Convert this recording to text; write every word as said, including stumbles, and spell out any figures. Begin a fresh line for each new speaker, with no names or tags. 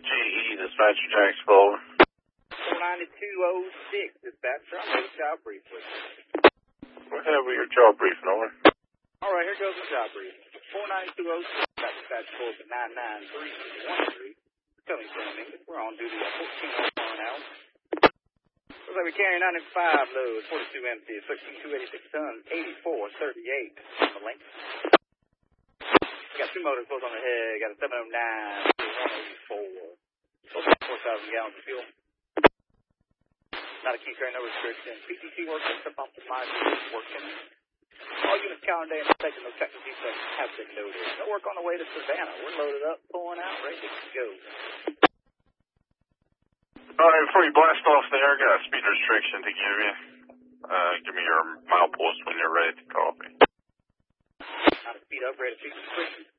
G E, dispatcher Jacksonville.
four ninety-two oh six, dispatcher. I'm ready to job brief with you.
Go ahead with your job brief, over.
All right, here goes the job brief. four ninety-two oh six, dispatch code to nine nine three one three. Coming from English. We're on duty at fourteen oh one now. Looks like we carry ninety-five loads, forty-two empty, sixteen two eighty-six tons, eighty-four thirty-eight on the length. We got two motor close on the head. Got a seven oh nine, one oh four. four thousand gallons of fuel. Not a key train, no restriction. P T C working, trip optimizer working. All units calendar day and taking no technical defects have been noted. No work on the way to Savannah. We're loaded up, pulling out, ready to go.
All right, before you blast off there, I got a speed restriction to give you. Uh, give me your mile post when you're ready to copy.
Not a speed up, ready to speed restriction.